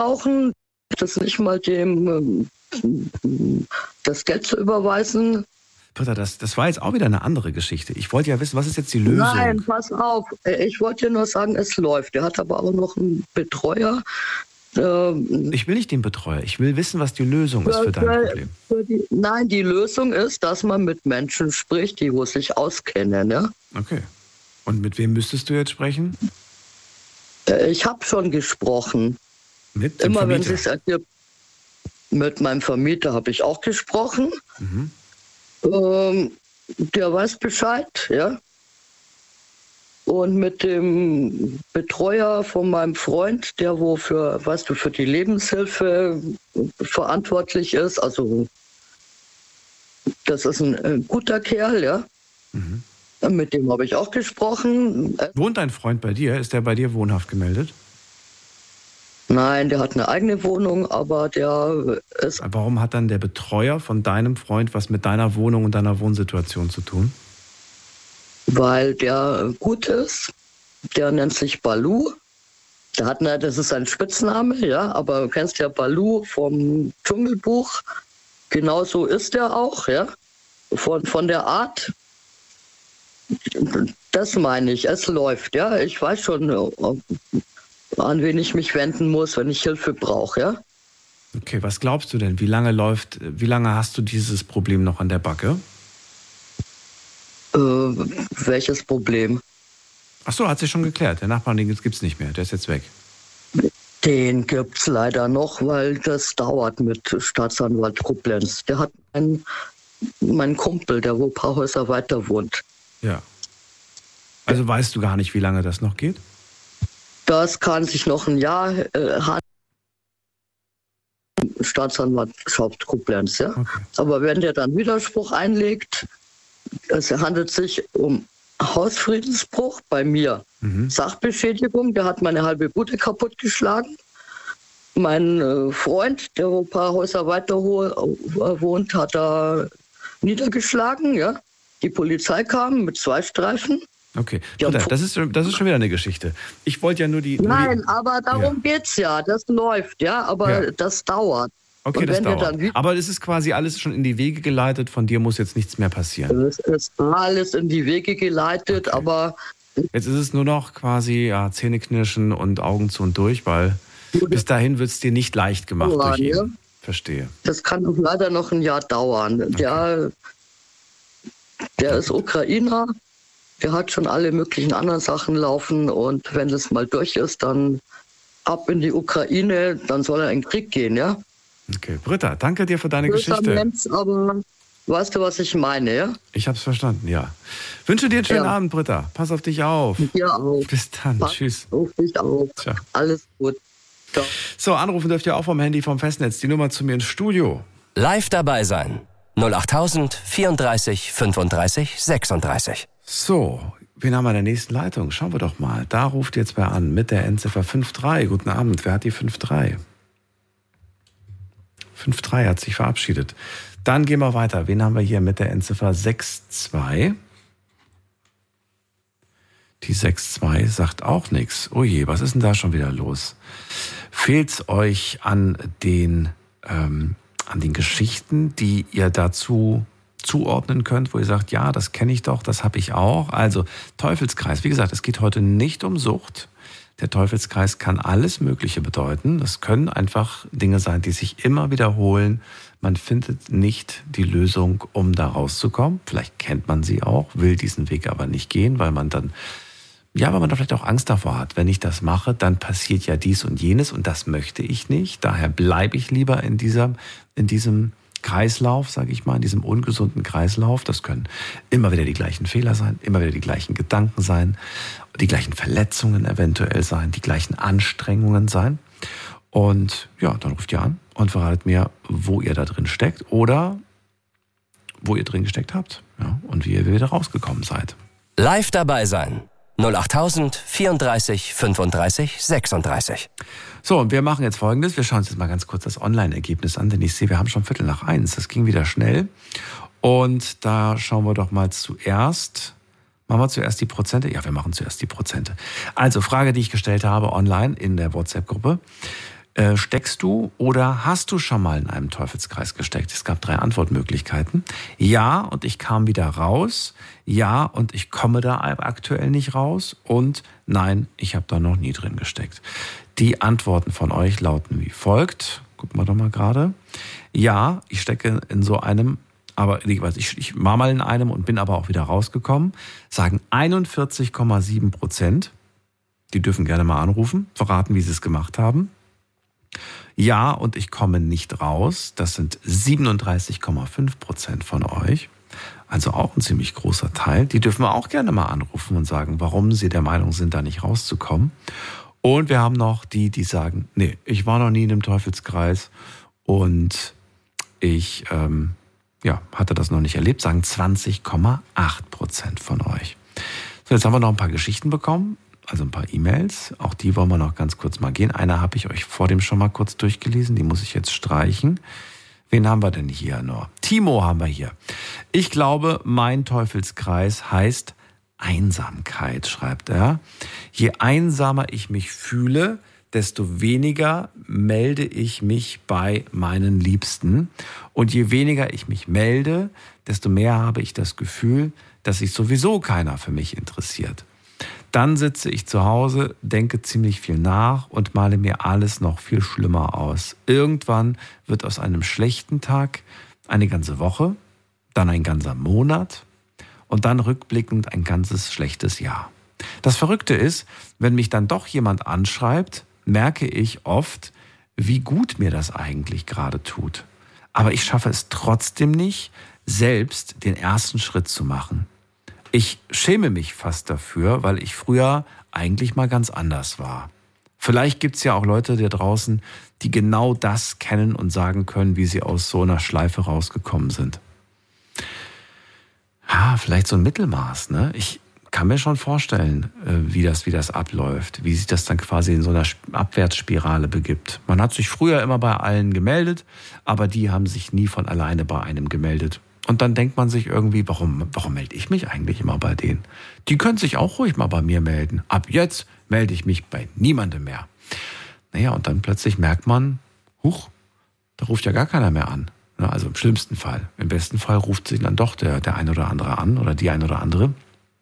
brauchen, das nicht mal dem das Geld zu überweisen. Britta, das war jetzt auch wieder eine andere Geschichte. Ich wollte ja wissen, was ist jetzt die Lösung? Nein, pass auf. Ich wollte dir nur sagen, es läuft. Der hat aber auch noch einen Betreuer. Ich will nicht den Betreuer. Ich will wissen, was die Lösung ist für dein Problem. Nein, die Lösung ist, dass man mit Menschen spricht, die wo sich auskennen. Ja? Okay. Und mit wem müsstest du jetzt sprechen? Ich habe schon gesprochen. Mit dem Immer Vermieter? wenn es sich ergibt. Mit meinem Vermieter habe ich auch gesprochen. Der weiß Bescheid, ja. Und mit dem Betreuer von meinem Freund, der wo für die Lebenshilfe verantwortlich ist, also das ist ein guter Kerl, ja. Mit dem habe ich auch gesprochen. Wohnt dein Freund bei dir? Ist der bei dir wohnhaft gemeldet? Nein, der hat eine eigene Wohnung, aber der ist... Warum hat dann der Betreuer von deinem Freund was mit deiner Wohnung und deiner Wohnsituation zu tun? Weil der gut ist. Der nennt sich Balu. Das ist ein Spitzname, ja, aber du kennst ja Balu vom Dschungelbuch. Genauso ist er auch, ja. Von der Art. Das meine ich, es läuft, ja. Ich weiß schon, an wen ich mich wenden muss, wenn ich Hilfe brauche, ja. Okay, was glaubst du denn? Wie lange hast du dieses Problem noch an der Backe? Welches Problem? Ach so, hat sich schon geklärt. Der Nachbar, den gibt's nicht mehr. Der ist jetzt weg. Den gibt's leider noch, weil das dauert mit Staatsanwalt Koblenz. Der hat meinen Kumpel, der wo ein paar Häuser weiter wohnt. Ja. Also weißt du gar nicht, wie lange das noch geht? Das kann sich noch ein Jahr Staatsanwaltschaft Koblenz, ja. Okay. Aber wenn der dann Widerspruch einlegt, es handelt sich um Hausfriedensbruch bei mir. Sachbeschädigung, der hat meine halbe Bude kaputtgeschlagen. Mein Freund, der ein paar Häuser weiter wohnt, hat da niedergeschlagen, ja. Die Polizei kam mit 2 Streifen. Okay, das ist schon wieder eine Geschichte. Ich wollte ja nur die... Nein, aber darum geht's ja. Das läuft, ja, aber das dauert. Okay, das dauert. Aber es ist quasi alles schon in die Wege geleitet. Von dir muss jetzt nichts mehr passieren. Es ist alles in die Wege geleitet, okay. Aber... Jetzt ist es nur noch quasi Zähneknirschen und Augen zu und durch, weil bis dahin wird es dir nicht leicht gemacht durch ihn. Ja. Verstehe. Das kann auch leider noch ein Jahr dauern. Okay. Der ist Ukrainer. Der hat schon alle möglichen anderen Sachen laufen und wenn das mal durch ist, dann ab in die Ukraine, dann soll er in den Krieg gehen, ja? Okay, Britta, danke dir für deine Geschichte. Mensch, aber weißt du, was ich meine, ja? Ich hab's verstanden, ja. Wünsche dir einen schönen Abend, Britta. Pass auf dich auf. Ja, auch. Bis dann, tschüss. Auf dich auf. Ciao. Alles gut. Ciao. So, anrufen dürft ihr auch vom Handy vom Festnetz. Die Nummer zu mir ins Studio. Live dabei sein. 08000 34 35 36. So, wen haben wir in der nächsten Leitung? Schauen wir doch mal. Da ruft jetzt wer an mit der Endziffer 53. Guten Abend, wer hat die 53? 53 hat sich verabschiedet. Dann gehen wir weiter. Wen haben wir hier mit der Endziffer 62? Die 62 sagt auch nichts. Oh je, was ist denn da schon wieder los? Fehlt's euch an den Geschichten, die ihr dazu zuordnen könnt, wo ihr sagt, ja, das kenne ich doch, das habe ich auch. Also Teufelskreis. Wie gesagt, es geht heute nicht um Sucht. Der Teufelskreis kann alles Mögliche bedeuten. Das können einfach Dinge sein, die sich immer wiederholen. Man findet nicht die Lösung, um da rauszukommen. Vielleicht kennt man sie auch, will diesen Weg aber nicht gehen, weil man da vielleicht auch Angst davor hat. Wenn ich das mache, dann passiert ja dies und jenes und das möchte ich nicht. Daher bleibe ich lieber in diesem Kreislauf, sage ich mal, in diesem ungesunden Kreislauf. Das können immer wieder die gleichen Fehler sein, immer wieder die gleichen Gedanken sein, die gleichen Verletzungen eventuell sein, die gleichen Anstrengungen sein. Und ja, dann ruft ihr an und verratet mir, wo ihr da drin steckt oder wo ihr drin gesteckt habt. Ja, und wie ihr wieder rausgekommen seid. Live dabei sein. 08000 34 35 36. So, und wir machen jetzt Folgendes. Wir schauen uns jetzt mal ganz kurz das Online-Ergebnis an, denn ich sehe, wir haben schon 1:15. Das ging wieder schnell. Und da schauen wir doch mal zuerst. Machen wir zuerst die Prozente? Ja, wir machen zuerst die Prozente. Also, Frage, die ich gestellt habe online in der WhatsApp-Gruppe. Steckst du oder hast du schon mal in einem Teufelskreis gesteckt? Es gab 3 Antwortmöglichkeiten. Ja, und ich kam wieder raus. Ja, und ich komme da aktuell nicht raus. Und nein, ich habe da noch nie drin gesteckt. Die Antworten von euch lauten wie folgt. Gucken wir doch mal gerade. Ja, ich stecke in so einem, aber ich war mal in einem und bin aber auch wieder rausgekommen. Sagen 41,7%. Die dürfen gerne mal anrufen, verraten, wie sie es gemacht haben. Ja, und ich komme nicht raus. Das sind 37,5% von euch. Also auch ein ziemlich großer Teil. Die dürfen wir auch gerne mal anrufen und sagen, warum sie der Meinung sind, da nicht rauszukommen. Und wir haben noch die sagen, nee, ich war noch nie in einem Teufelskreis und ich hatte das noch nicht erlebt, sagen 20,8% von euch. So, jetzt haben wir noch ein paar Geschichten bekommen. Also ein paar E-Mails, auch die wollen wir noch ganz kurz mal gehen. Eine habe ich euch vor dem schon mal kurz durchgelesen, die muss ich jetzt streichen. Wen haben wir denn hier noch? Timo haben wir hier. Ich glaube, mein Teufelskreis heißt Einsamkeit, schreibt er. Je einsamer ich mich fühle, desto weniger melde ich mich bei meinen Liebsten. Und je weniger ich mich melde, desto mehr habe ich das Gefühl, dass sich sowieso keiner für mich interessiert. Dann sitze ich zu Hause, denke ziemlich viel nach und male mir alles noch viel schlimmer aus. Irgendwann wird aus einem schlechten Tag eine ganze Woche, dann ein ganzer Monat und dann rückblickend ein ganzes schlechtes Jahr. Das Verrückte ist, wenn mich dann doch jemand anschreibt, merke ich oft, wie gut mir das eigentlich gerade tut. Aber ich schaffe es trotzdem nicht, selbst den ersten Schritt zu machen. Ich schäme mich fast dafür, weil ich früher eigentlich mal ganz anders war. Vielleicht gibt es ja auch Leute da draußen, die genau das kennen und sagen können, wie sie aus so einer Schleife rausgekommen sind. Ja, vielleicht so ein Mittelmaß, ne? Ich kann mir schon vorstellen, wie das abläuft, wie sich das dann quasi in so einer Abwärtsspirale begibt. Man hat sich früher immer bei allen gemeldet, aber die haben sich nie von alleine bei einem gemeldet. Und dann denkt man sich irgendwie, warum melde ich mich eigentlich immer bei denen? Die können sich auch ruhig mal bei mir melden. Ab jetzt melde ich mich bei niemandem mehr. Naja, und dann plötzlich merkt man, huch, da ruft ja gar keiner mehr an. Also im schlimmsten Fall. Im besten Fall ruft sich dann doch der ein oder andere an oder die ein oder andere.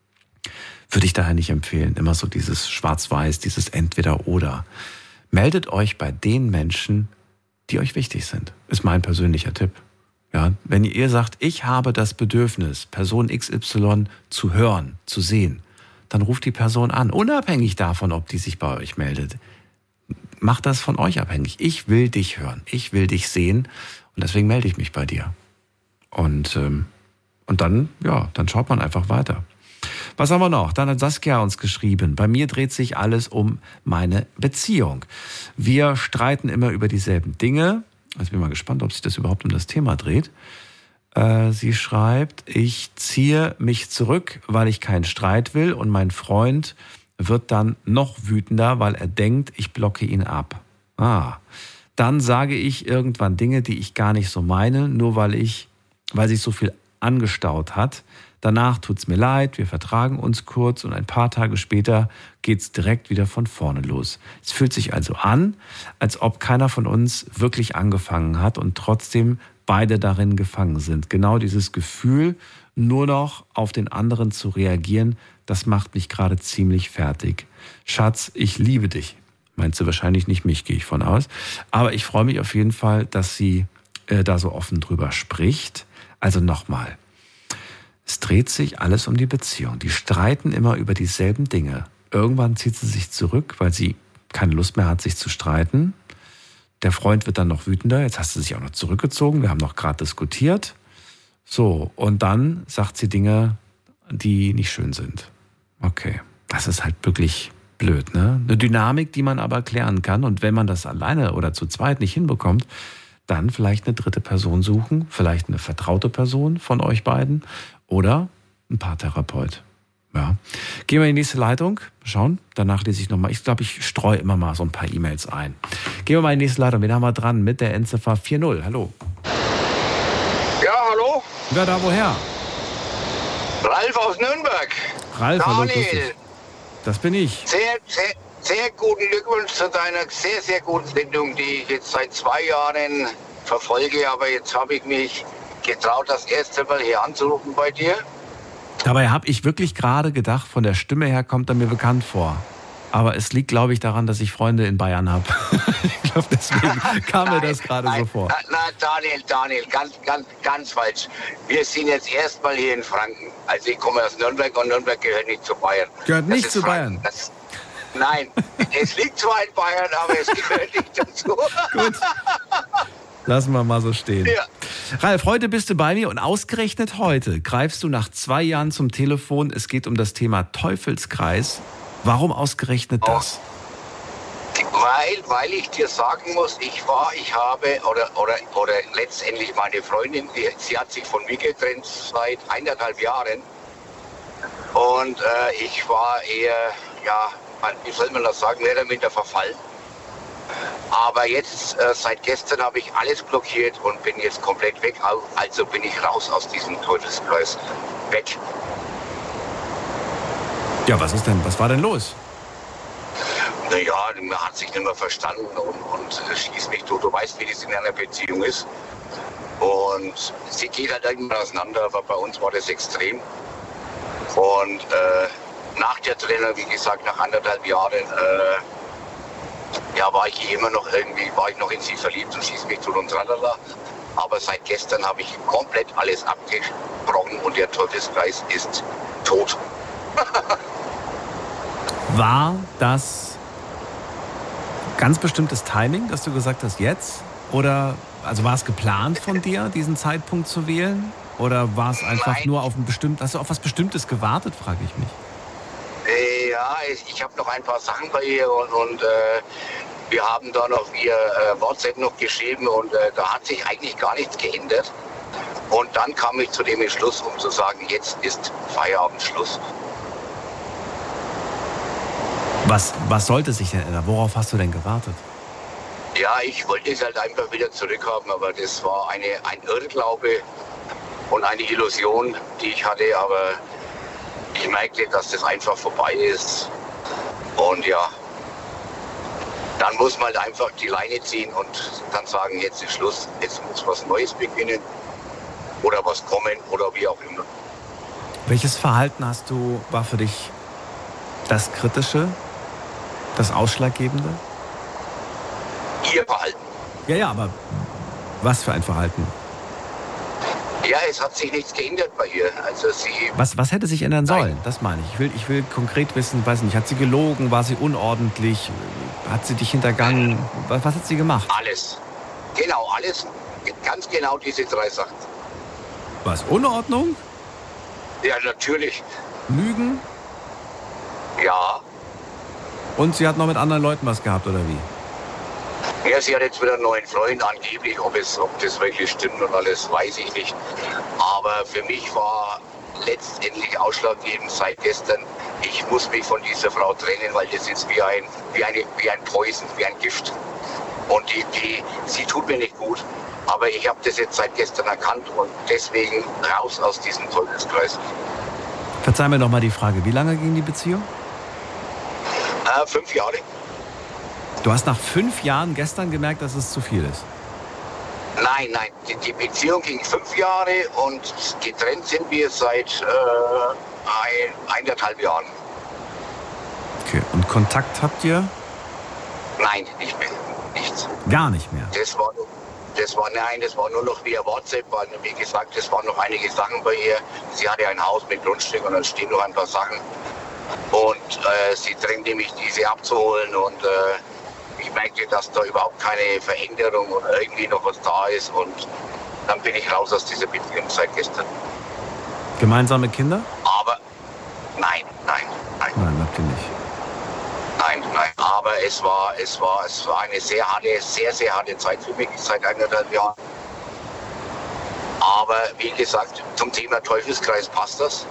Würde ich daher nicht empfehlen. Immer so dieses Schwarz-Weiß, dieses Entweder-Oder. Meldet euch bei den Menschen, die euch wichtig sind. Ist mein persönlicher Tipp. Ja, wenn ihr sagt, ich habe das Bedürfnis, Person XY zu hören, zu sehen, dann ruft die Person an, unabhängig davon, ob die sich bei euch meldet. Macht das von euch abhängig. Ich will dich hören, ich will dich sehen und deswegen melde ich mich bei dir. Und dann schaut man einfach weiter. Was haben wir noch? Dann hat Saskia uns geschrieben, bei mir dreht sich alles um meine Beziehung. Wir streiten immer über dieselben Dinge. Also bin mal gespannt, ob sich das überhaupt um das Thema dreht. Sie schreibt, ich ziehe mich zurück, weil ich keinen Streit will und mein Freund wird dann noch wütender, weil er denkt, ich blocke ihn ab. Dann sage ich irgendwann Dinge, die ich gar nicht so meine, nur weil sich so viel angestaut hat. Danach tut's mir leid, wir vertragen uns kurz und ein paar Tage später geht's direkt wieder von vorne los. Es fühlt sich also an, als ob keiner von uns wirklich angefangen hat und trotzdem beide darin gefangen sind. Genau dieses Gefühl, nur noch auf den anderen zu reagieren, das macht mich gerade ziemlich fertig. Schatz, ich liebe dich. Meint sie wahrscheinlich nicht mich, gehe ich von aus. Aber ich freue mich auf jeden Fall, dass sie da so offen drüber spricht. Also nochmal. Es dreht sich alles um die Beziehung. Die streiten immer über dieselben Dinge. Irgendwann zieht sie sich zurück, weil sie keine Lust mehr hat, sich zu streiten. Der Freund wird dann noch wütender. Jetzt hast du dich auch noch zurückgezogen. Wir haben noch gerade diskutiert. So, und dann sagt sie Dinge, die nicht schön sind. Okay, das ist halt wirklich blöd, ne? Eine Dynamik, die man aber erklären kann. Und wenn man das alleine oder zu zweit nicht hinbekommt, dann vielleicht eine dritte Person suchen, vielleicht eine vertraute Person von euch beiden oder ein Paartherapeut. Ja. Gehen wir in die nächste Leitung, schauen, danach lese ich nochmal. Ich glaube, ich streue immer mal so ein paar E-Mails ein. Gehen wir mal in die nächste Leitung, wen haben wir dran mit der Endziffer 40? Hallo. Ja, hallo? Wer da, woher? Ralf aus Nürnberg. Ralf, hallo, grüß dich. Daniel. Das bin ich. Sehr sehr guten Glückwunsch zu deiner sehr, sehr guten Sendung, die ich jetzt seit 2 Jahren verfolge. Aber jetzt habe ich mich getraut, das erste Mal hier anzurufen bei dir. Dabei habe ich wirklich gerade gedacht, von der Stimme her kommt er mir bekannt vor. Aber es liegt, glaube ich, daran, dass ich Freunde in Bayern habe. Ich glaube, deswegen kam mir das gerade so vor. Daniel, ganz falsch. Wir sind jetzt erstmal hier in Franken. Also ich komme aus Nürnberg und Nürnberg gehört nicht zu Bayern. Gehört nicht zu Bayern? Nein, es liegt zwar in Bayern, aber es gehört nicht dazu. Gut. Lassen wir mal so stehen. Ja. Ralf, heute bist du bei mir und ausgerechnet heute greifst du nach 2 Jahren zum Telefon. Es geht um das Thema Teufelskreis. Warum ausgerechnet das? Weil ich dir sagen muss, ich habe letztendlich meine Freundin, sie hat sich von mir getrennt seit 1,5 Jahren. Und ich war eher, wie soll man das sagen, mehr oder minder verfallen. Aber jetzt, seit gestern habe ich alles blockiert und bin jetzt komplett weg. Also bin ich raus aus diesem Teufelskreis. Weg. Ja, was war denn los? Naja, man hat sich nicht mehr verstanden und schießt mich tot. Du weißt, wie das in einer Beziehung ist. Und sie geht halt irgendwann auseinander, aber bei uns war das extrem. Und nach der Trennung, wie gesagt, nach 1,5 Jahren, war ich noch in sie verliebt und schießt mich tot und tralala. Aber seit gestern habe ich komplett alles abgebrochen und der Teufelskreis ist tot. War das ganz bestimmtes Timing, dass du gesagt hast, jetzt? Oder also war es geplant von dir, diesen Zeitpunkt zu wählen? Oder war es einfach nur auf hast du auf was Bestimmtes gewartet, frage ich mich. Ja, ich habe noch ein paar Sachen bei ihr und wir haben da noch via WhatsApp noch geschrieben und da hat sich eigentlich gar nichts geändert. Und dann kam ich zu dem Entschluss, um zu sagen, jetzt ist Feierabendschluss. Was sollte sich denn ändern? Worauf hast du denn gewartet? Ja, ich wollte es halt einfach wieder zurückhaben, aber das war ein Irrglaube und eine Illusion, die ich hatte, aber ich merkte, dass das einfach vorbei ist. Und ja, dann muss man halt einfach die Leine ziehen und dann sagen, jetzt ist Schluss, jetzt muss was Neues beginnen oder was kommen oder wie auch immer. Welches Verhalten war für dich das Kritische, das Ausschlaggebende? Ihr Verhalten. Ja, aber was für ein Verhalten? Ja, es hat sich nichts geändert bei ihr. Also sie. Was hätte sich ändern sollen? Nein. Das meine ich. Ich will konkret wissen, weiß nicht, hat sie gelogen, war sie unordentlich, hat sie dich hintergangen? Was hat sie gemacht? Alles. Genau, alles. Ganz genau diese 3 Sachen. Was? Unordnung? Ja, natürlich. Lügen? Ja. Und sie hat noch mit anderen Leuten was gehabt, oder wie? Ja, sie hat jetzt wieder einen neuen Freund, angeblich. Ob das wirklich stimmt und alles, weiß ich nicht. Aber für mich war letztendlich ausschlaggebend seit gestern, ich muss mich von dieser Frau trennen, weil das ist wie ein Poison, wie ein Gift. Und sie tut mir nicht gut. Aber ich habe das jetzt seit gestern erkannt und deswegen raus aus diesem Teufelskreis. Verzeih mir noch mal die Frage, wie lange ging die Beziehung? 5 Jahre. Du hast nach 5 Jahren gestern gemerkt, dass es zu viel ist? Nein, die Beziehung ging 5 Jahre und getrennt sind wir seit 1,5 Jahren. Okay, und Kontakt habt ihr? Nein, nicht mehr. Nichts. Gar nicht mehr? Das war nur noch via WhatsApp, weil, wie gesagt, es waren noch einige Sachen bei ihr. Sie hatte ein Haus mit Grundstück und dann stehen noch ein paar Sachen. Und sie drängte mich, diese abzuholen und ich merkte, dass da überhaupt keine Veränderung oder irgendwie noch was da ist und dann bin ich raus aus dieser Beziehung seit gestern. Gemeinsame Kinder? Aber nein. Nein, habt ihr nicht. Nein, aber es war eine sehr, sehr harte Zeit für mich seit 1,5 Jahren. Aber wie gesagt, zum Thema Teufelskreis passt das.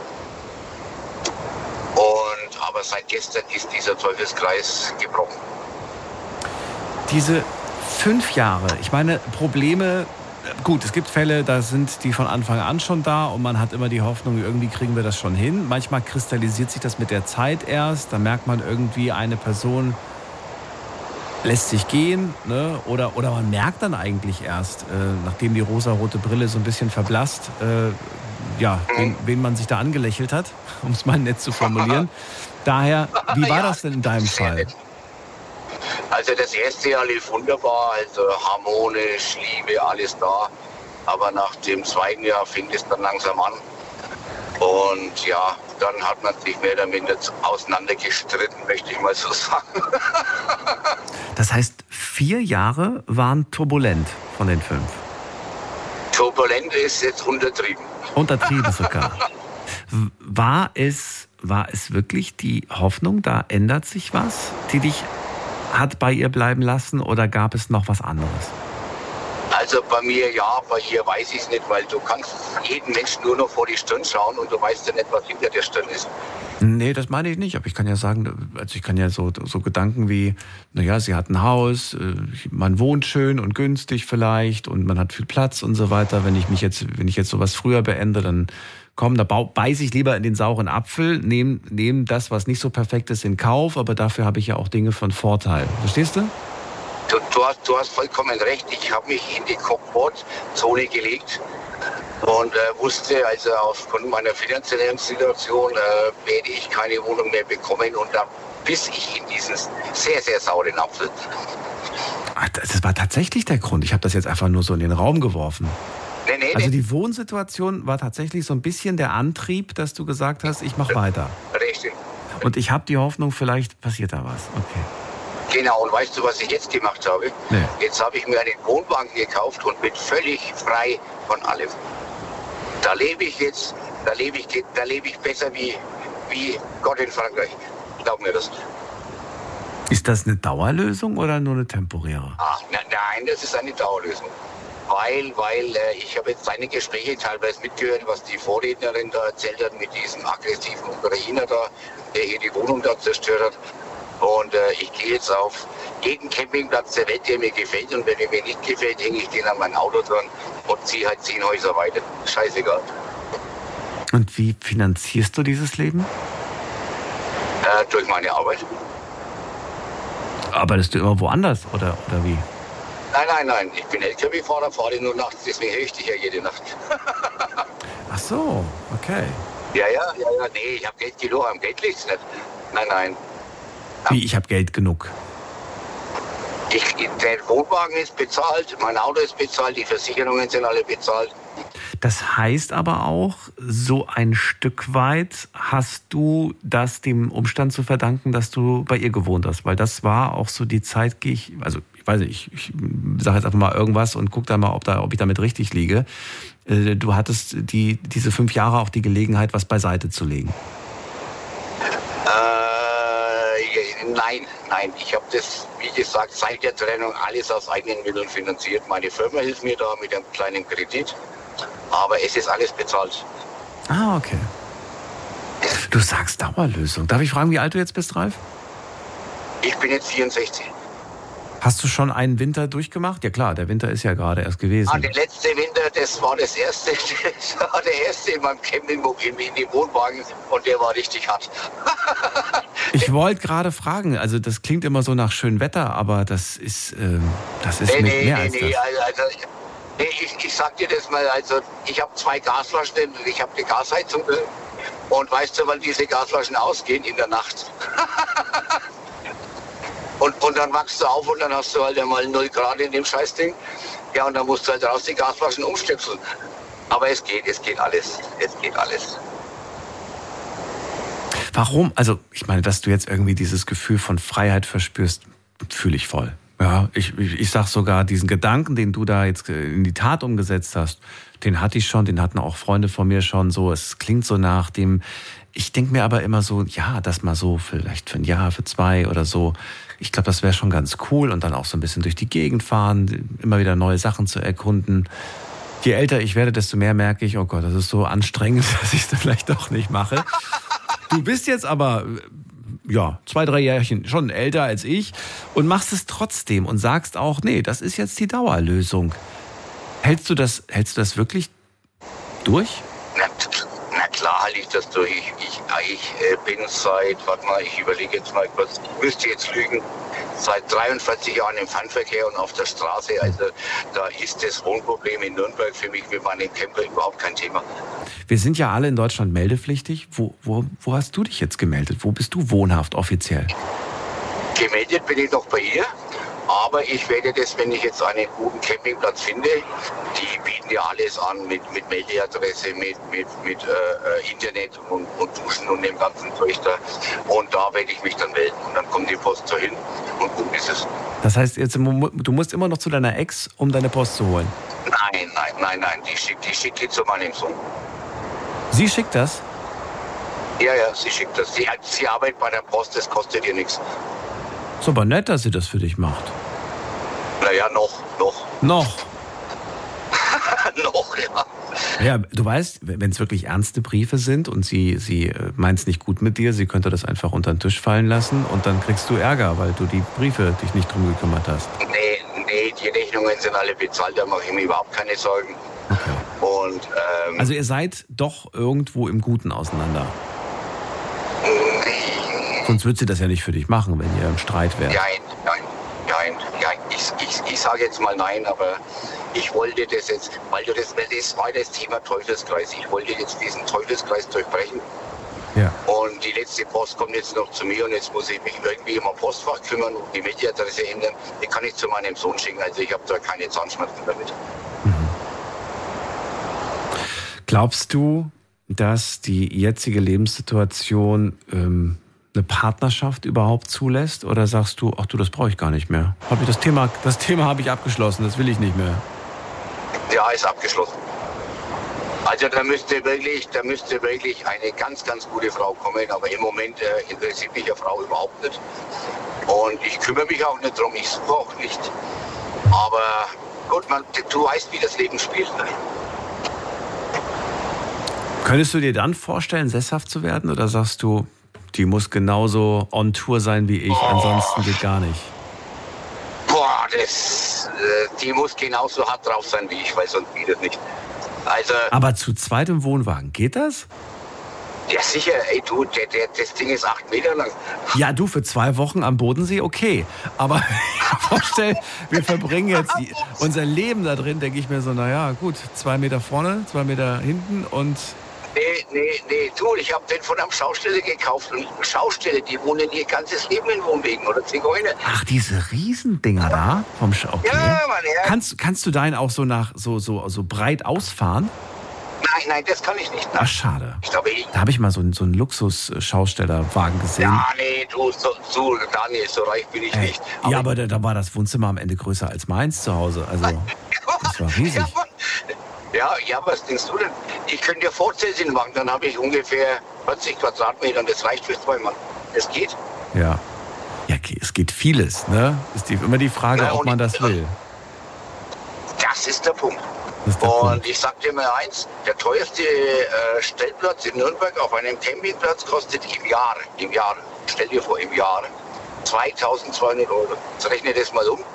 Aber seit gestern ist dieser Teufelskreis gebrochen. Diese 5 Jahre, ich meine, Probleme, gut, es gibt Fälle, da sind die von Anfang an schon da und man hat immer die Hoffnung, irgendwie kriegen wir das schon hin. Manchmal kristallisiert sich das mit der Zeit erst, da merkt man irgendwie, eine Person lässt sich gehen, ne? Oder man merkt dann eigentlich erst, nachdem die rosarote Brille so ein bisschen verblasst, wen man sich da angelächelt hat, um es mal nett zu formulieren. Daher, wie war das denn in deinem Fall? Also das erste Jahr lief wunderbar, also harmonisch, Liebe, alles da. Aber nach dem zweiten Jahr fing es dann langsam an. Und ja, dann hat man sich mehr oder minder auseinandergestritten, möchte ich mal so sagen. Das heißt, 4 Jahre waren turbulent von den 5? Turbulent ist jetzt untertrieben. Untertrieben sogar. War es wirklich die Hoffnung, da ändert sich was, die dich hat bei ihr bleiben lassen, oder gab es noch was anderes? Also bei mir ja, bei ihr weiß ich es nicht, weil du kannst jeden Menschen nur noch vor die Stirn schauen und du weißt ja nicht, was hinter der Stirn ist. Nee, das meine ich nicht, aber ich kann ja sagen, also ich kann ja so Gedanken wie, naja, sie hat ein Haus, man wohnt schön und günstig vielleicht und man hat viel Platz und so weiter. Wenn ich jetzt sowas früher beende, dann da beiße ich lieber in den sauren Apfel, nehme das, was nicht so perfekt ist, in Kauf, aber dafür habe ich ja auch Dinge von Vorteil. Verstehst du? Du hast vollkommen recht. Ich habe mich in die Komfortzone gelegt und wusste, also aufgrund meiner finanziellen Situation werde ich keine Wohnung mehr bekommen, und da biss ich in diesen sehr, sehr sauren Apfel. Ach, das war tatsächlich der Grund. Ich habe das jetzt einfach nur so in den Raum geworfen. Nee. Also die Wohnsituation war tatsächlich so ein bisschen der Antrieb, dass du gesagt hast, ich mache weiter. Richtig. Und ich habe die Hoffnung, vielleicht passiert da was. Okay. Genau, und weißt du, was ich jetzt gemacht habe? Nee. Jetzt habe ich mir einen Wohnwagen gekauft und bin völlig frei von allem. Da lebe ich jetzt, da lebe ich besser wie Gott in Frankreich. Glaub mir das. Ist das eine Dauerlösung oder nur eine temporäre? Nein, das ist eine Dauerlösung. Weil ich habe jetzt seine Gespräche teilweise mitgehört, was die Vorrednerin da erzählt hat mit diesem aggressiven Ukrainer da, der hier die Wohnung da zerstört hat. Und ich gehe jetzt auf jeden Campingplatz der Welt, der mir gefällt. Und wenn er mir nicht gefällt, hänge ich den an mein Auto dran und ziehe halt 10 Häuser weiter. Scheißegal. Und wie finanzierst du dieses Leben? Durch meine Arbeit. Arbeitest du immer woanders oder wie? Nein. Ich bin LKW-Fahrer, fahre nur nachts, deswegen höre ich dich ja jede Nacht. Ach so, okay. Ja. Nee, ich habe Geld genug, am Geld liegt's nicht. Nein. Wie, ich habe Geld genug? Der Wohnwagen ist bezahlt, mein Auto ist bezahlt, die Versicherungen sind alle bezahlt. Das heißt aber auch, so ein Stück weit hast du das dem Umstand zu verdanken, dass du bei ihr gewohnt hast. Weil das war auch so die Zeit, ich weiß nicht, ich sage jetzt einfach mal irgendwas und guck dann mal, ob ich damit richtig liege. Du hattest diese 5 Jahre auch die Gelegenheit, was beiseite zu legen. Nein. Ich habe das, wie gesagt, seit der Trennung alles aus eigenen Mitteln finanziert. Meine Firma hilft mir da mit einem kleinen Kredit, aber es ist alles bezahlt. Ah, okay. Du sagst Dauerlösung. Darf ich fragen, wie alt du jetzt bist, Ralf? Ich bin jetzt 64. Hast du schon einen Winter durchgemacht? Ja klar, der Winter ist ja gerade erst gewesen. Der letzte Winter, das war der erste in meinem Camping in dem Wohnwagen, und der war richtig hart. Ich wollte gerade fragen, also das klingt immer so nach schönem Wetter, aber das ist mehr als das. Ich sag dir das mal, also ich habe 2 Gasflaschen, ich habe eine Gasheizung, und weißt du, wann diese Gasflaschen ausgehen? In der Nacht. Und dann wachst du auf und dann hast du halt einmal 0 Grad in dem Scheißding. Ja, und dann musst du halt raus die Gasflaschen umstöpseln. Aber es geht alles. Warum? Also, ich meine, dass du jetzt irgendwie dieses Gefühl von Freiheit verspürst, fühle ich voll. Ja, ich sag sogar, diesen Gedanken, den du da jetzt in die Tat umgesetzt hast, den hatte ich schon, den hatten auch Freunde von mir schon so. Es klingt so nach dem, ich denke mir aber immer so, ja, das mal so vielleicht für 1 Jahr, für 2 oder so. Ich glaube, das wäre schon ganz cool, und dann auch so ein bisschen durch die Gegend fahren, immer wieder neue Sachen zu erkunden. Je älter ich werde, desto mehr merke ich, oh Gott, das ist so anstrengend, dass ich es dann vielleicht doch nicht mache. Du bist jetzt aber, 2, 3 Jährchen schon älter als ich und machst es trotzdem und sagst auch, nee, das ist jetzt die Dauerlösung. Hältst du das wirklich durch? Na klar halte ich das durch. Ich bin ich überlege jetzt mal kurz, ich müsste jetzt lügen, seit 43 Jahren im Fernverkehr und auf der Straße. Also da ist das Wohnproblem in Nürnberg für mich mit meinem Camper überhaupt kein Thema. Wir sind ja alle in Deutschland meldepflichtig. Wo hast du dich jetzt gemeldet? Wo bist du wohnhaft offiziell? Gemeldet bin ich noch bei ihr. Aber ich werde das, wenn ich jetzt einen guten Campingplatz finde, die bieten ja alles an mit Meldeadresse, mit Internet und Duschen und dem ganzen Zeug da. Und da werde ich mich dann melden. Und dann kommt die Post so hin und gut ist es. Das heißt, jetzt, du musst immer noch zu deiner Ex, um deine Post zu holen? Nein. Die schickt die zu meinem Sohn. Sie schickt das? Ja, sie schickt das. Sie arbeitet bei der Post, das kostet ihr nichts. Ist aber nett, dass sie das für dich macht. Naja, noch. Noch, ja. Ja, du weißt, wenn es wirklich ernste Briefe sind und sie meint es nicht gut mit dir, sie könnte das einfach unter den Tisch fallen lassen und dann kriegst du Ärger, weil du die Briefe dich nicht drum gekümmert hast. Nee, die Rechnungen sind alle bezahlt, da mache ich mir überhaupt keine Sorgen. Okay. Und, also ihr seid doch irgendwo im Guten auseinander. Sonst würde sie das ja nicht für dich machen, wenn ihr im Streit wärt. Nein. Ich sage jetzt mal nein, aber ich wollte das jetzt, weil das war das Thema Teufelskreis. Ich wollte jetzt diesen Teufelskreis durchbrechen. Ja. Und die letzte Post kommt jetzt noch zu mir und jetzt muss ich mich irgendwie um ein Postfach kümmern und die Meldeadresse ändern. Die kann ich zu meinem Sohn schicken, also ich habe da keine Zahnschmerzen damit. Mhm. Glaubst du, dass die jetzige Lebenssituation eine Partnerschaft überhaupt zulässt? Oder sagst du, ach du, das brauche ich gar nicht mehr? Das Thema habe ich abgeschlossen, das will ich nicht mehr. Ja, ist abgeschlossen. Also da müsste wirklich eine ganz, ganz gute Frau kommen, aber im Moment interessiert mich eine Frau überhaupt nicht. Und ich kümmere mich auch nicht drum, ich suche auch nicht. Aber gut, du weißt, wie das Leben spielt. Ne? Könntest du dir dann vorstellen, sesshaft zu werden? Oder sagst du, die muss genauso on Tour sein wie ich, ansonsten geht gar nicht? Die muss genauso hart drauf sein wie ich, weil sonst geht es nicht. Also, aber zu zweit im Wohnwagen, geht das? Ja, sicher. Ey, du, das Ding ist 8 Meter lang. Ja, du, für 2 Wochen am Bodensee, okay. Aber vorstell, wir verbringen jetzt unser Leben da drin, denke ich mir so, naja, gut, 2 Meter vorne, 2 Meter hinten und... Nee, du, ich habe den von einem Schausteller gekauft. Und Schausteller, die wohnen ihr ganzes Leben in Wohnwegen oder Zigeuner. Ach, diese Riesendinger da? Okay. Ja, Mann, ja. Kannst du deinen auch so so breit ausfahren? Nein, das kann ich nicht. Ach, schade. Da habe ich mal so einen Luxus-Schaustellerwagen gesehen. Ja, nee, du, Daniel, so reich bin ich nicht. Ja, aber da war das Wohnzimmer am Ende größer als meins zu Hause. Also, das war riesig. Ja, was denkst du denn? Ich könnte dir Vorzählchen machen, dann habe ich ungefähr 40 Quadratmeter und das reicht für 2 Mann. Das geht. Ja, es geht vieles, ne? Ist immer die Frage, ob man das will. Das ist der Punkt. Ich sag dir mal eins, der teuerste Stellplatz in Nürnberg auf einem Campingplatz kostet im Jahr, stell dir vor, im Jahr 2.200 €. Jetzt rechne das mal um.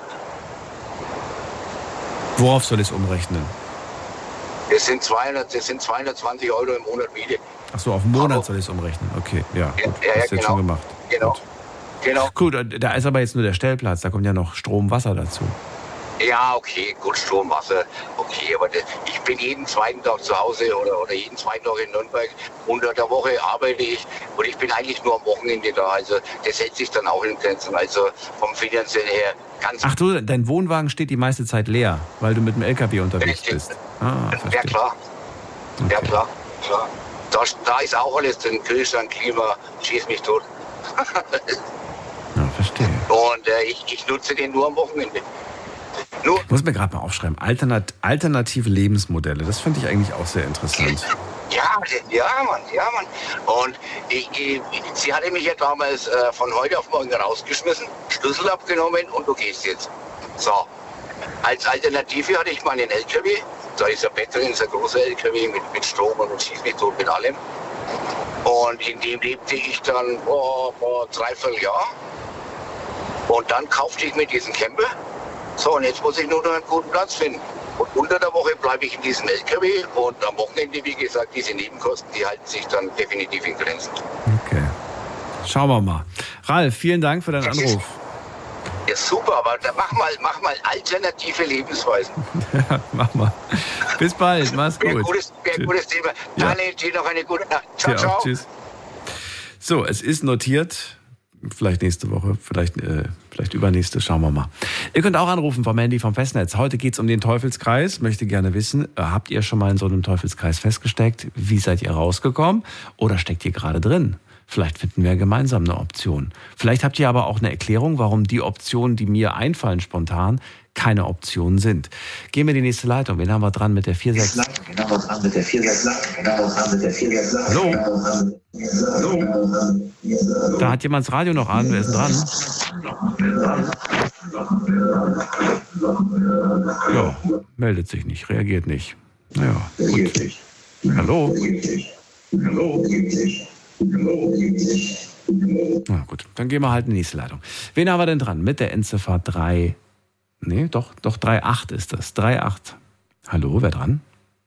Worauf soll ich es umrechnen? Das sind 220 € im Monat Miete. Ach so, auf den Monat soll ich es umrechnen. Okay, ja. Gut. Ja, hast du jetzt schon gemacht. Genau. Gut, da ist aber jetzt nur der Stellplatz, da kommt ja noch Strom, Wasser dazu. Ja, okay, gut, Strom, Wasser, okay, aber ich bin jeden zweiten Tag zu Hause oder jeden zweiten Tag in Nürnberg. Unter der Woche arbeite ich und ich bin eigentlich nur am Wochenende da. Also das hält sich dann auch in Grenzen. Also vom Finanziellen her ganz... Ach du, dein Wohnwagen steht die meiste Zeit leer, weil du mit dem LKW unterwegs bist. Verstehe. Ja, klar. Okay. Ja, klar. Da ist auch alles drin, Kühlschrank, Klima, schieß mich tot. Ja, verstehe. Und ich nutze den nur am Wochenende. Ich muss mir gerade mal aufschreiben, alternative Lebensmodelle, das finde ich eigentlich auch sehr interessant. Ja, Mann. Und sie hatte mich ja damals von heute auf morgen rausgeschmissen, Schlüssel abgenommen und du gehst jetzt. So, als Alternative hatte ich meinen LKW, da ist ein Bett drin, ist ein großer LKW mit Strom und schieß mich tot mit allem. Und in dem lebte ich dann vor 3/4 Jahr. Und dann kaufte ich mir diesen Camper. So, und jetzt muss ich nur noch einen guten Platz finden. Und unter der Woche bleibe ich in diesem LKW und am Wochenende, wie gesagt, diese Nebenkosten, die halten sich dann definitiv in Grenzen. Okay. Schauen wir mal. Ralf, vielen Dank für deinen Anruf. Ja, super, aber dann mach mal alternative Lebensweisen. Ja, mach mal. Bis bald, mach's gut. Gutes Thema. Ja. Daniel, dir noch eine gute Nacht. Ciao, Dir ciao. auch, tschüss. So, es ist notiert. Vielleicht nächste Woche, vielleicht übernächste, schauen wir mal. Ihr könnt auch anrufen vom Handy vom Festnetz. Heute geht's um den Teufelskreis. Möchte gerne wissen, habt ihr schon mal in so einem Teufelskreis festgesteckt? Wie seid ihr rausgekommen? Oder steckt ihr gerade drin? Vielleicht finden wir gemeinsam eine Option. Vielleicht habt ihr aber auch eine Erklärung, warum die Optionen, die mir einfallen spontan, keine Optionen sind. Gehen wir in die nächste Leitung. Wen haben wir dran mit der 46? Hallo? Da hat jemand das Radio noch an. Wer ist denn dran? Ja, meldet sich nicht, reagiert nicht. Naja, gut. Hallo? Na gut, dann gehen wir halt in die nächste Leitung. Wen haben wir denn dran? Mit der Endziffer 3. Nee, doch 3,8 ist das. 3,8. Hallo, wer dran?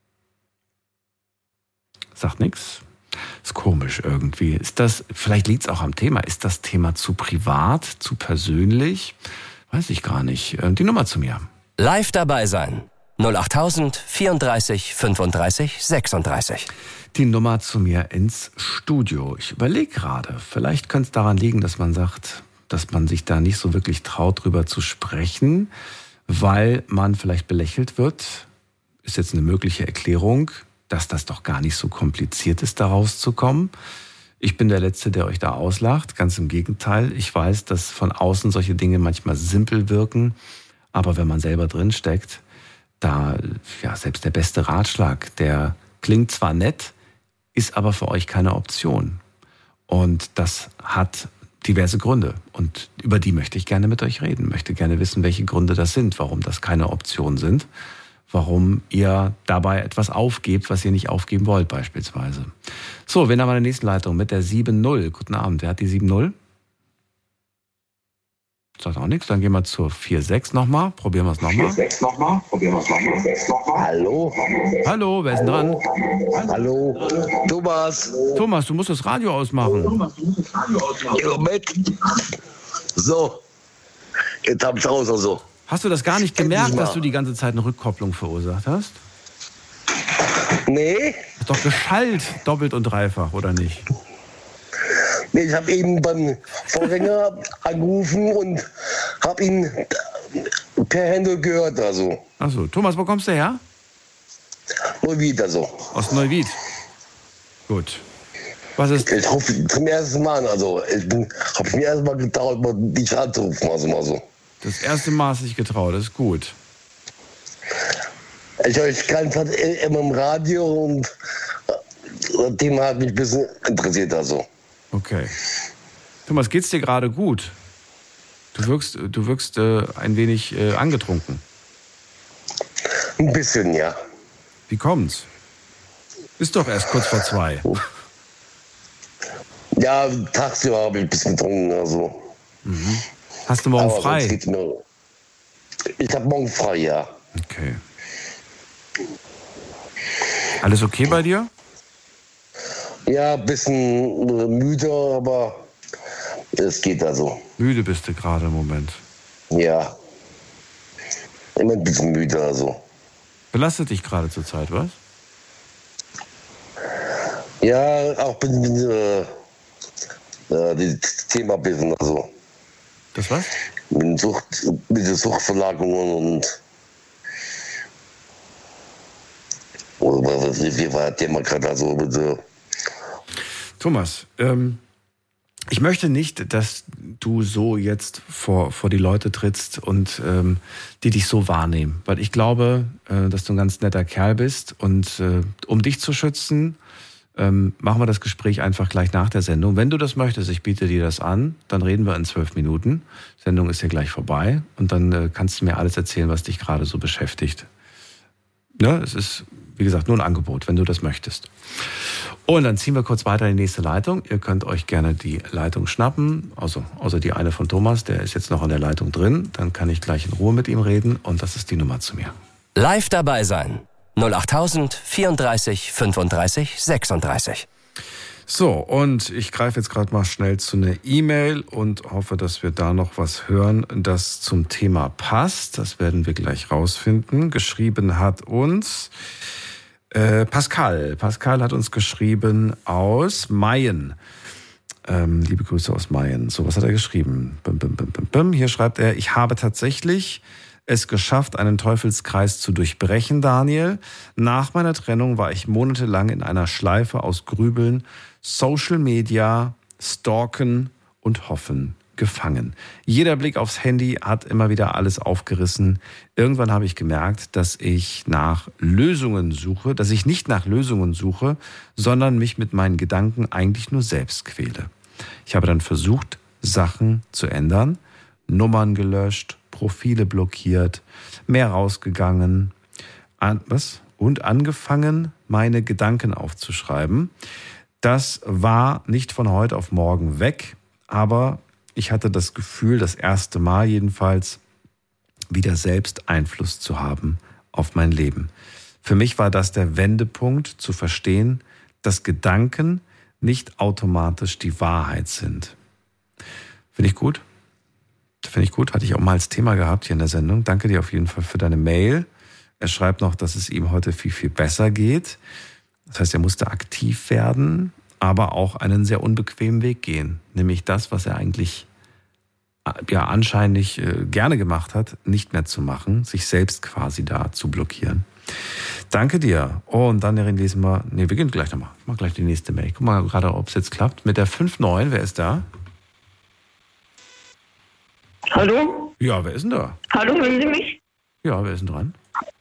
Sagt nichts. Ist komisch irgendwie. Ist das, vielleicht liegt es auch am Thema. Ist das Thema zu privat, zu persönlich? Weiß ich gar nicht. Die Nummer zu mir. Live dabei sein. 08000 34 35 36. Die Nummer zu mir ins Studio. Ich überlege gerade, vielleicht könnte es daran liegen, dass man sagt, dass man sich da nicht so wirklich traut, drüber zu sprechen, weil man vielleicht belächelt wird. Ist jetzt eine mögliche Erklärung, dass das doch gar nicht so kompliziert ist, da rauszukommen. Ich bin der Letzte, der euch da auslacht. Ganz im Gegenteil. Ich weiß, dass von außen solche Dinge manchmal simpel wirken. Aber wenn man selber drin steckt, da, ja, selbst der beste Ratschlag, der klingt zwar nett, ist aber für euch keine Option. Und das hat diverse Gründe. Und über die möchte ich gerne mit euch reden. Möchte gerne wissen, welche Gründe das sind, warum das keine Option sind. Warum ihr dabei etwas aufgebt, was ihr nicht aufgeben wollt, beispielsweise. So, wen haben wir in der nächsten Leitung? Mit der 7-0. Guten Abend. Wer hat die 7-0? Sagt auch nichts. Dann gehen wir zur 4-6 nochmal. Probieren wir es nochmal. 4-6 nochmal. Hallo. Hallo, wer ist denn dran? Hallo. Thomas. Thomas, du musst das Radio ausmachen. Moment. So. Jetzt hab ich's aus und so. Hast du das gar nicht gemerkt, dass du die ganze Zeit eine Rückkopplung verursacht hast? Nee. Hast doch geschallt, doppelt und dreifach, oder nicht? Nee, ich habe eben beim Vorgänger angerufen und habe ihn per Handy gehört, also. Achso, Thomas, wo kommst du her? Neuwied, also. Aus Neuwied. Gut. Was ist? Ich hoffe zum ersten Mal, also. Ich habe mir erst mal getraut, mal dich anzurufen, also mal so. Das erste Mal hast du dich getraut, das ist gut. Ich höre die ganze Zeit immer im Radio und das Thema hat mich ein bisschen interessiert, also. Okay. Thomas, geht's dir gerade gut? Du wirkst ein wenig angetrunken. Ein bisschen, ja. Wie kommt's? Ist doch erst kurz vor 2. Ja, tagsüber habe ich ein bisschen getrunken, also. Mhm. Hast du morgen Aber frei? Ich habe morgen frei, ja. Okay. Alles okay bei dir? Ja, ein bisschen müde, aber es geht also. Müde bist du gerade im Moment. Ja. Immer ein bisschen müde, also. Belastet dich gerade zur Zeit, was? Ja, auch das Thema Business, also. Das was? Mit den Suchtverlagerungen und. Oder wie war das Thema gerade, also bitte. Thomas, ich möchte nicht, dass du so jetzt vor die Leute trittst und die dich so wahrnehmen. Weil ich glaube, dass du ein ganz netter Kerl bist. Und um dich zu schützen, machen wir das Gespräch einfach gleich nach der Sendung. Wenn du das möchtest, ich biete dir das an, dann reden wir in 12 Minuten. Die Sendung ist ja gleich vorbei. Und dann kannst du mir alles erzählen, was dich gerade so beschäftigt. Ne? Es ist, wie gesagt, nur ein Angebot, wenn du das möchtest. Und dann ziehen wir kurz weiter in die nächste Leitung. Ihr könnt euch gerne die Leitung schnappen, also außer die eine von Thomas, der ist jetzt noch in der Leitung drin. Dann kann ich gleich in Ruhe mit ihm reden und das ist die Nummer zu mir. Live dabei sein. 08000 34 35 36. So, und ich greife jetzt gerade mal schnell zu einer E-Mail und hoffe, dass wir da noch was hören, das zum Thema passt. Das werden wir gleich rausfinden. Geschrieben hat uns Pascal. Pascal hat uns geschrieben aus Mayen. Liebe Grüße aus Mayen. So, was hat er geschrieben? Hier schreibt er, ich habe tatsächlich es geschafft, einen Teufelskreis zu durchbrechen, Daniel. Nach meiner Trennung war ich monatelang in einer Schleife aus Grübeln, Social Media, Stalken und Hoffen gefangen. Jeder Blick aufs Handy hat immer wieder alles aufgerissen. Irgendwann habe ich gemerkt, dass ich nicht nach Lösungen suche, sondern mich mit meinen Gedanken eigentlich nur selbst quäle. Ich habe dann versucht, Sachen zu ändern, Nummern gelöscht, Profile blockiert, mehr rausgegangen und angefangen, meine Gedanken aufzuschreiben. Das war nicht von heute auf morgen weg, aber ich hatte das Gefühl, das erste Mal jedenfalls, wieder selbst Einfluss zu haben auf mein Leben. Für mich war das der Wendepunkt, zu verstehen, dass Gedanken nicht automatisch die Wahrheit sind. Finde ich gut. Hatte ich auch mal als Thema gehabt hier in der Sendung. Danke dir auf jeden Fall für deine Mail. Er schreibt noch, dass es ihm heute viel, viel besser geht. Das heißt, er musste aktiv werden, aber auch einen sehr unbequemen Weg gehen. Nämlich das, was er eigentlich anscheinend gerne gemacht hat, nicht mehr zu machen, sich selbst quasi da zu blockieren. Danke dir. Oh, und dann lesen wir, wir gehen gleich nochmal. Ich mach gleich die nächste Mail. Guck mal gerade, ob es jetzt klappt. Mit der 5.9, wer ist da? Hallo? Ja, wer ist denn da? Hallo, hören Sie mich? Ja, wer ist denn dran?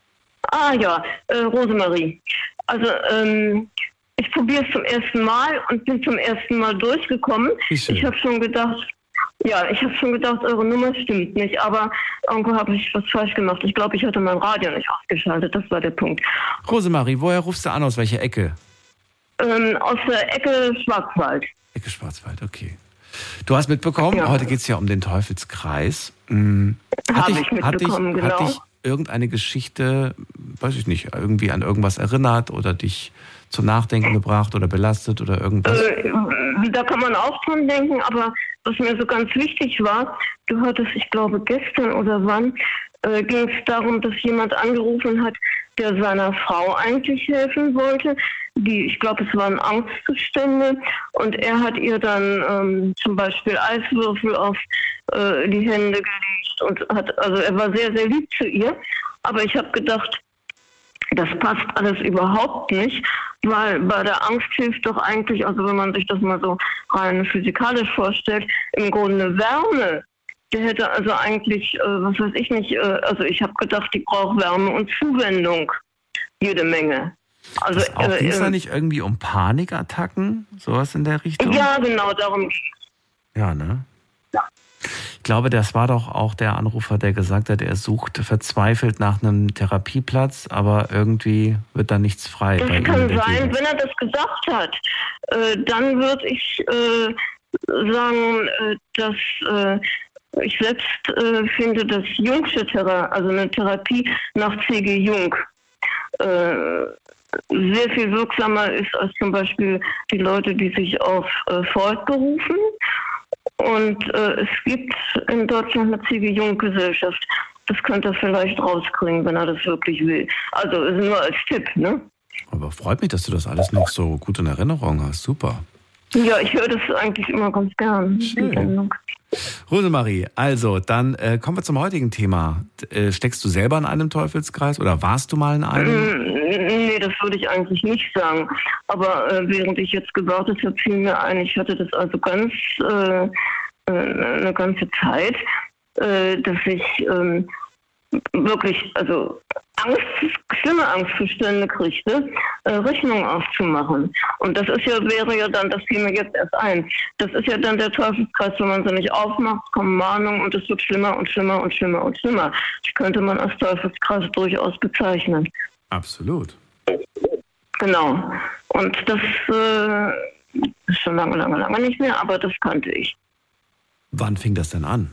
Rosemarie. Also, ich probiere es zum ersten Mal und bin zum ersten Mal durchgekommen. Ich habe schon gedacht, eure Nummer stimmt nicht, aber irgendwo habe ich was falsch gemacht. Ich glaube, ich hatte mein Radio nicht ausgeschaltet, das war der Punkt. Rosemarie, woher rufst du an, aus welcher Ecke? Aus der Ecke Schwarzwald. Ecke Schwarzwald, okay. Du hast mitbekommen, heute geht es ja um den Teufelskreis. Hat dich irgendeine Geschichte, weiß ich nicht, irgendwie an irgendwas erinnert oder dich zum Nachdenken gebracht oder belastet oder irgendwas? Da kann man auch dran denken, aber was mir so ganz wichtig war, du hattest, ich glaube gestern oder wann, ging es darum, dass jemand angerufen hat, der seiner Frau eigentlich helfen wollte. Ich glaube, es waren Angstzustände und er hat ihr dann zum Beispiel Eiswürfel auf die Hände gelegt und er war sehr, sehr lieb zu ihr. Aber ich habe gedacht, das passt alles überhaupt nicht, weil bei der Angst hilft doch eigentlich, also wenn man sich das mal so rein physikalisch vorstellt, im Grunde Wärme. Der hätte also eigentlich, ich habe gedacht, die braucht Wärme und Zuwendung. Jede Menge. Also ging es da nicht irgendwie um Panikattacken? Sowas in der Richtung? Ja, genau, darum ging es. Ja, ne? Ja. Ich glaube, das war doch auch der Anrufer, der gesagt hat, er sucht verzweifelt nach einem Therapieplatz, aber irgendwie wird da nichts frei. Das kann sein, wenn er das gesagt hat. Dann würde ich sagen, dass ich selbst finde, dass Jungsche eine Therapie nach C.G. Jung sehr viel wirksamer ist als zum Beispiel die Leute, die sich auf Freud berufen. Und es gibt in Deutschland eine C.G. Jung-Gesellschaft. Das könnte er vielleicht rauskriegen, wenn er das wirklich will. Also ist nur als Tipp, ne? Aber freut mich, dass du das alles noch so gut in Erinnerung hast. Super. Ja, ich höre das eigentlich immer ganz gern. Schön. Rosemarie, also dann kommen wir zum heutigen Thema. Steckst du selber in einem Teufelskreis oder warst du mal in einem? Nee, das würde ich eigentlich nicht sagen. Aber während ich jetzt gewartet habe, fiel mir ein, ich hatte das also eine ganze Zeit, dass ich wirklich, also schlimme Angstzustände kriegte, Rechnungen aufzumachen. Und das wäre ja dann, das fiel mir jetzt erst ein, das ist ja dann der Teufelskreis, wenn man sie nicht aufmacht, kommen Mahnungen und es wird schlimmer und schlimmer und schlimmer und schlimmer. Das könnte man als Teufelskreis durchaus bezeichnen. Absolut. Genau. Und das ist schon lange nicht mehr, aber das kannte ich. Wann fing das denn an?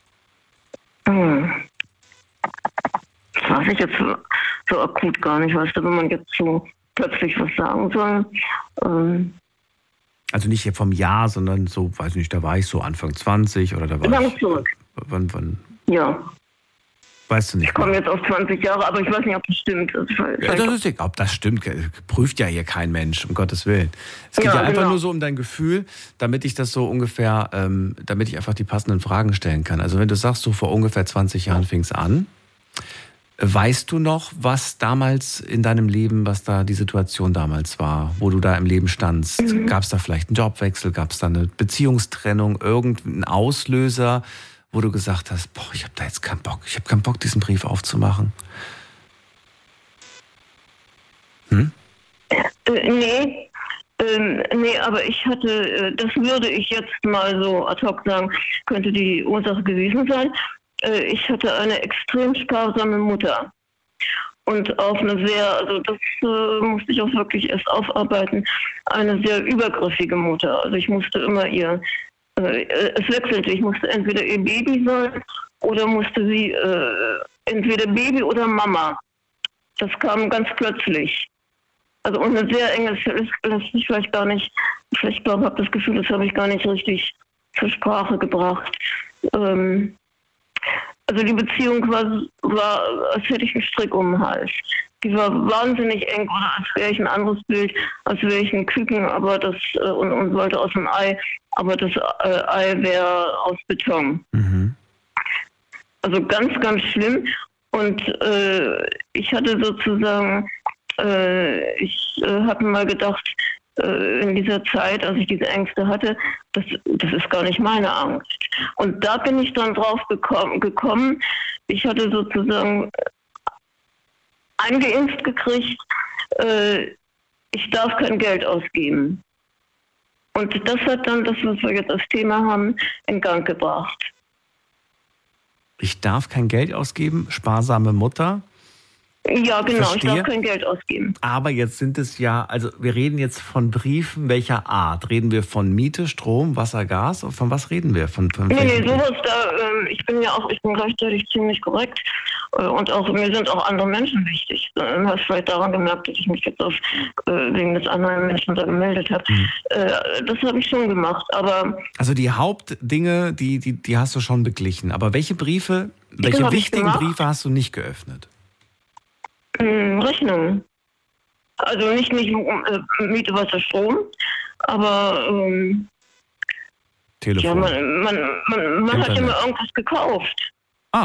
Das weiß ich jetzt so akut gar nicht, weißt du, wenn man jetzt so plötzlich was sagen soll. Also nicht hier vom Jahr, sondern so, weiß ich nicht, da war ich so Anfang 20 oder da war Lang ich... zurück. Wann? Ja. Weißt du nicht. Ich komme jetzt auf 20 Jahre, aber ich weiß nicht, ob das stimmt. Ob das stimmt, prüft ja hier kein Mensch, um Gottes Willen. Es geht ja einfach nur so um dein Gefühl, damit ich das so ungefähr, damit ich einfach die passenden Fragen stellen kann. Also wenn du sagst, so vor ungefähr 20 Jahren fing es an, weißt du noch, was damals in deinem Leben, was da die Situation damals war, wo du da im Leben standst? Gab es da vielleicht einen Jobwechsel, gab es da eine Beziehungstrennung, irgendeinen Auslöser, wo du gesagt hast, boah, ich habe da jetzt keinen Bock. Ich habe keinen Bock, diesen Brief aufzumachen. Nee, aber ich hatte, das würde ich jetzt mal so ad hoc sagen, könnte die Ursache gewesen sein. Ich hatte eine extrem sparsame Mutter. Und auf eine sehr, also das musste ich auch wirklich erst aufarbeiten, eine sehr übergriffige Mutter. Also ich musste immer es wechselte, ich musste entweder ihr Baby sein oder musste sie entweder Baby oder Mama. Das kam ganz plötzlich. Also und eine sehr enge, lässt sich vielleicht habe das Gefühl, das habe ich gar nicht richtig zur Sprache gebracht. Also die Beziehung war, als hätte ich einen Strick um den Hals. Die war wahnsinnig eng, oder als wäre ich ein anderes Bild, als wäre ich ein Küken, aber das und wollte aus dem Ei, aber das Ei wäre aus Beton. Also ganz, ganz schlimm. Und ich hatte sozusagen, ich habe mal gedacht, in dieser Zeit, als ich diese Ängste hatte, das ist gar nicht meine Angst. Und da bin ich dann drauf gekommen. Ich hatte sozusagen eingeimpft gekriegt, ich darf kein Geld ausgeben. Und das hat dann das, was wir jetzt als Thema haben, in Gang gebracht. Ich darf kein Geld ausgeben, sparsame Mutter. Ja, genau, Verstehe. Ich darf kein Geld ausgeben. Aber jetzt sind es ja, also wir reden jetzt von Briefen welcher Art? Reden wir von Miete, Strom, Wasser, Gas? Von was reden wir? Nee, sowas da, ich bin gleichzeitig ziemlich korrekt und auch mir sind auch andere Menschen wichtig. Du hast vielleicht daran gemerkt, dass ich mich jetzt wegen des anderen Menschen da gemeldet habe. Das habe ich schon gemacht, aber... Also die Hauptdinge, die hast du schon beglichen. Aber welche wichtigen Briefe hast du nicht geöffnet? Rechnungen. Also nicht Miete, Wasser, Strom, aber Telefon. Ja, man hat immer irgendwas gekauft.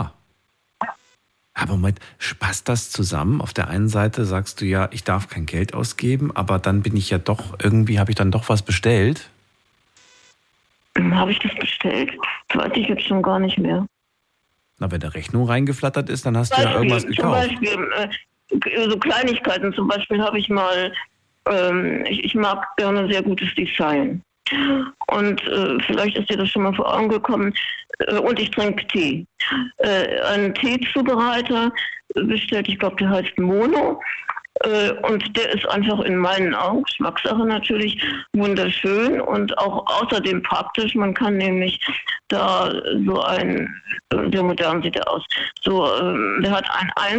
Aber Moment, passt das zusammen? Auf der einen Seite sagst du ja, ich darf kein Geld ausgeben, aber dann bin ich ja doch, irgendwie habe ich dann doch was bestellt. Habe ich das bestellt? Das weiß ich jetzt schon gar nicht mehr. Na, wenn der Rechnung reingeflattert ist, dann hast du ja irgendwas gekauft. Zum Beispiel so Kleinigkeiten. Zum Beispiel habe ich mal, ich mag gerne sehr gutes Design. Und vielleicht ist dir das schon mal vor Augen gekommen. Und ich trinke Tee. Einen Teezubereiter bestellt, ich glaube, der heißt Mono. Und der ist einfach in meinen Augen, Geschmackssache natürlich, wunderschön und auch außerdem praktisch. Man kann nämlich da so sehr modern sieht er aus, der hat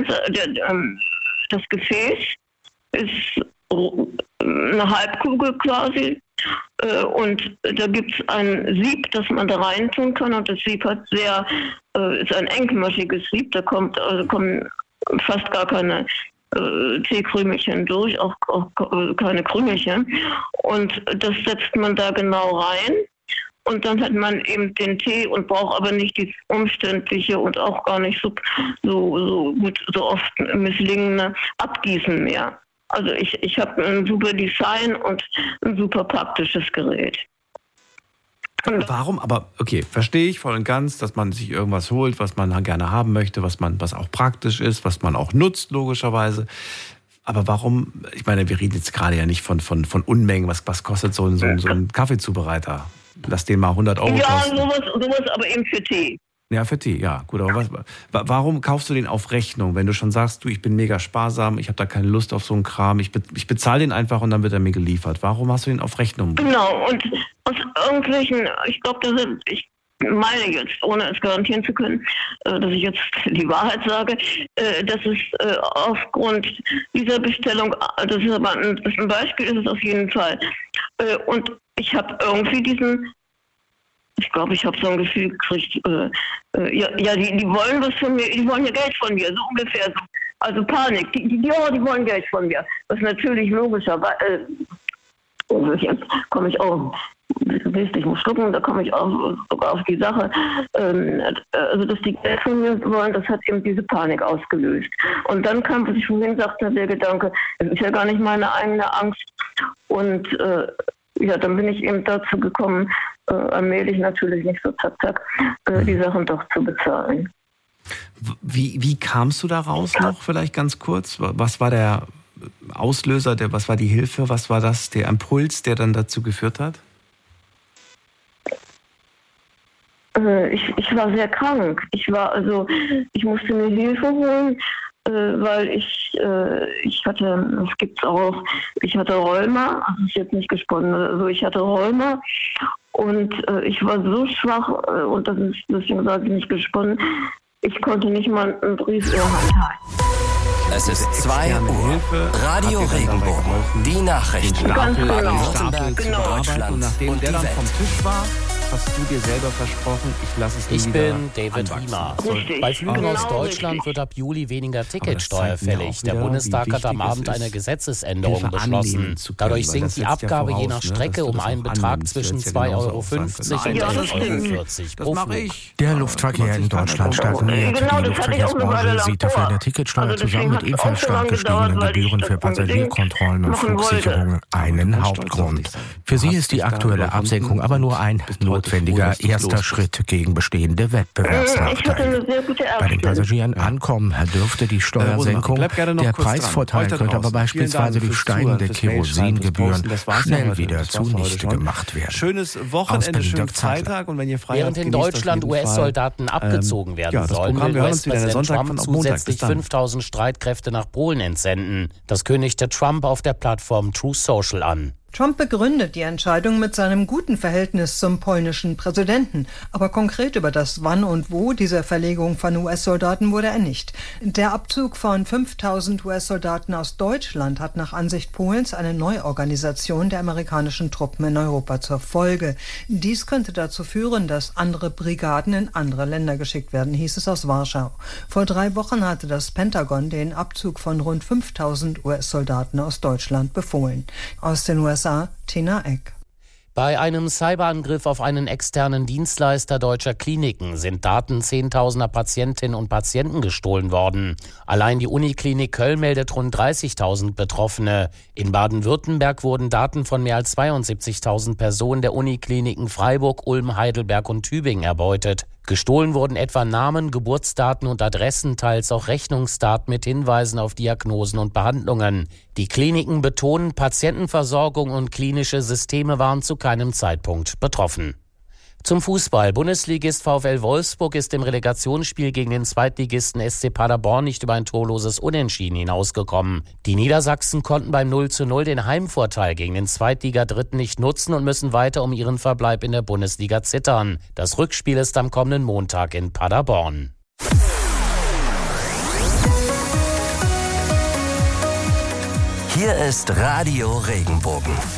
das Gefäß ist eine Halbkugel quasi und da gibt es ein Sieb, das man da rein tun kann und das Sieb hat ist ein engmaschiges Sieb, da kommen fast gar keine Teekrümelchen durch, auch keine Krümelchen. Und das setzt man da genau rein. Und dann hat man eben den Tee und braucht aber nicht die umständliche und auch gar nicht so oft misslingende Abgießen mehr. Also ich habe ein super Design und ein super praktisches Gerät. Warum? Aber okay, verstehe ich voll und ganz, dass man sich irgendwas holt, was man gerne haben möchte, was auch praktisch ist, was man auch nutzt, logischerweise. Aber warum? Ich meine, wir reden jetzt gerade ja nicht von Unmengen. Was kostet so ein Kaffeezubereiter? Lass den mal 100 Euro kosten. Ja, sowas, aber eben für Tee. Ja, für Tee, ja. Gut, aber warum kaufst du den auf Rechnung, wenn du schon sagst, ich bin mega sparsam, ich habe da keine Lust auf so einen Kram, ich bezahle den einfach und dann wird er mir geliefert. Warum hast du den auf Rechnung? Genau, und aus irgendwelchen, ich glaube, ich meine jetzt, ohne es garantieren zu können, dass ich jetzt die Wahrheit sage, dass es aufgrund dieser Bestellung, das ist ein Beispiel, ist es auf jeden Fall. Und ich habe irgendwie ich glaube, ich habe so ein Gefühl gekriegt, die wollen was von mir, die wollen ja Geld von mir, so ungefähr so. Also Panik, die wollen Geld von mir. Was natürlich logischerweise, jetzt komme ich auch, ich muss schlucken, da komme ich auch sogar auf die Sache, also dass die Geld von mir wollen, das hat eben diese Panik ausgelöst. Und dann kam, was ich vorhin sagte, der Gedanke, es ist ja gar nicht meine eigene Angst. Und dann bin ich eben dazu gekommen, allmählich natürlich nicht so zack, die Sachen doch zu bezahlen. Wie kamst du da raus noch, vielleicht ganz kurz? Was war der Auslöser, was war die Hilfe, was war der Impuls, der dann dazu geführt hat? Ich war sehr krank. Ich musste mir Hilfe holen, weil ich hatte, das gibt's auch, ich hatte Rheuma, das ist jetzt nicht gesponnen, also ich hatte Rheuma und ich war so schwach und deswegen sage ich nicht gesponnen, ich konnte nicht mal einen Brief in der Hand halten. Es ist 2 Uhr. Radio Regenbogen. Die Nachrichten. Ganz genau. Deutschland und nachdem und der die dann Welt. vom Tisch war, hast du dir selber versprochen, ich lasse es nie Ich wieder bin David anwachsen. Riemer. Richtig. Bei Flügen Genau aus Deutschland richtig. wird ab Juli weniger Ticketsteuer Aber das zeigt mir fällig. auch Der wieder, Bundestag wie hat am wichtig es Abend ist, eine Gesetzesänderung Hilfe annehmen beschlossen. zu können, Dadurch weil sinkt das die setzt ja Abgabe je voraus, nach ne, Strecke dass du um das einen auch Betrag annimmst. zwischen Das hätte ja genauso 2,50 auch sein € können. und Ja, das 11,40 € Das pro mache Flug. ich. Der Luftverkehr in Deutschland stagniert. Genau, Die das hatte ich auch eine Weile Luftverkehrsbranche lang sieht dafür vor. eine Ticketsteuer Also zusammen mit deswegen hat's auch ebenfalls so stark lange gedauert, gestiegenen weil ich Gebühren das für unbedingt Passagierkontrollen und machen wollte. Flugsicherungen einen Aber stolz auf dich Hauptgrund. sein. Für Du sie hast ist die dich da aktuelle überwunden Absenkung aber nur ein bist heute froh, notwendiger dass du's erster los bist. Schritt gegen bestehende Ich hatte Wettbewerbsnachteile. eine sehr gute Bei den Ärztin. Passagieren ankommen dürfte die Steuersenkung. Bleib gerne noch Der kurz dran. Preisvorteil Euch da könnte aber draußen. beispielsweise Vielen Dank durch fürs steigende Zuhören, fürs Mailschreiben, fürs Kerosingebühren Posten. Das war's ja schnell heute. wieder Das war's für heute zunichte schon. gemacht werden. Schönes Aus Wochenende, Berlin, schönen Dirk Zeitler. Freitag und wenn ihr frei Während habt, in genießt auf Deutschland jeden Fall. US-Soldaten abgezogen werden das sollen, Programm, will wir hören uns wieder der US-Präsident Sonntag Trump von Montag. Bis zusätzlich dann. 5000 Streitkräfte nach Polen entsenden. Das kündigte Trump auf der Plattform Truth Social an. Trump begründet die Entscheidung mit seinem guten Verhältnis zum polnischen Präsidenten. Aber konkret über das Wann und Wo dieser Verlegung von US-Soldaten wurde er nicht. Der Abzug von 5000 US-Soldaten aus Deutschland hat nach Ansicht Polens eine Neuorganisation der amerikanischen Truppen in Europa zur Folge. Dies könnte dazu führen, dass andere Brigaden in andere Länder geschickt werden, hieß es aus Warschau. Vor 3 Wochen hatte das Pentagon den Abzug von rund 5000 US-Soldaten aus Deutschland befohlen. Aus den USA Tina Eck. Bei einem Cyberangriff auf einen externen Dienstleister deutscher Kliniken sind Daten zehntausender Patientinnen und Patienten gestohlen worden. Allein die Uniklinik Köln meldet rund 30.000 Betroffene. In Baden-Württemberg wurden Daten von mehr als 72.000 Personen der Unikliniken Freiburg, Ulm, Heidelberg und Tübingen erbeutet. Gestohlen wurden etwa Namen, Geburtsdaten und Adressen, teils auch Rechnungsdaten mit Hinweisen auf Diagnosen und Behandlungen. Die Kliniken betonen, Patientenversorgung und klinische Systeme waren zu keinem Zeitpunkt betroffen. Zum Fußball. Bundesligist VfL Wolfsburg ist im Relegationsspiel gegen den Zweitligisten SC Paderborn nicht über ein torloses Unentschieden hinausgekommen. Die Niedersachsen konnten beim 0:0 den Heimvorteil gegen den Zweitligadritten nicht nutzen und müssen weiter um ihren Verbleib in der Bundesliga zittern. Das Rückspiel ist am kommenden Montag in Paderborn. Hier ist Radio Regenbogen.